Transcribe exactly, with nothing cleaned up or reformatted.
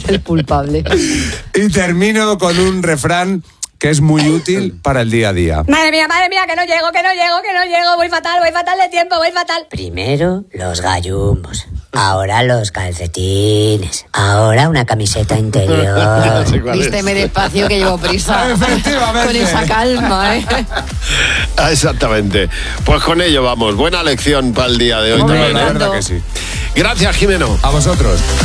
El culpable. Y termino con un refrán que es muy útil para el día a día. Madre mía, madre mía, que no llego, que no llego, que no llego. Voy fatal, voy fatal de tiempo, voy fatal. Primero los gallumbos, ahora los calcetines, ahora una camiseta interior. Vísteme despacio que llevo prisa. Efectivamente. Con esa calma, ¿eh? Ah, exactamente. Pues con ello vamos. Buena lección para el día de hoy Hombre, también. la ¿eh? verdad que sí. Gracias, Jimeno. A vosotros.